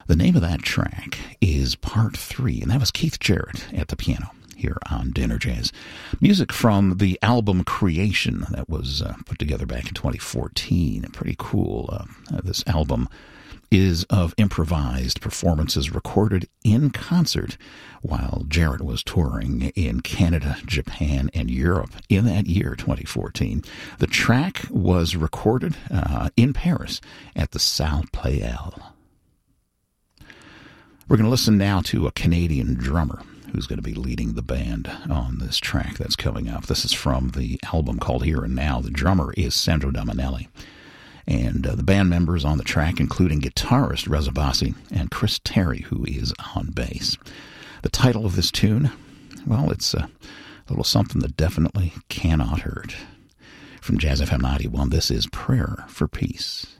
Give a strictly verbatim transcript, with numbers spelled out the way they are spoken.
The name of that track is Part three, and that was Keith Jarrett at the piano here on Dinner Jazz. Music from the album Creation that was uh, put together back in twenty fourteen. Pretty cool. Uh, uh, this album is of improvised performances recorded in concert while Jarrett was touring in Canada, Japan, and Europe in that year, twenty fourteen. The track was recorded uh, in Paris at the Salle Pleyel. We're going to listen now to a Canadian drummer who's going to be leading the band on this track that's coming up. This is from the album called Here and Now. The drummer is Sandro Dominelli. And uh, the band members on the track, including guitarist Reza Bassi and Chris Terry, who is on bass. The title of this tune, well, it's a little something that definitely cannot hurt. From Jazz F M ninety-one, this is Prayer for Peace.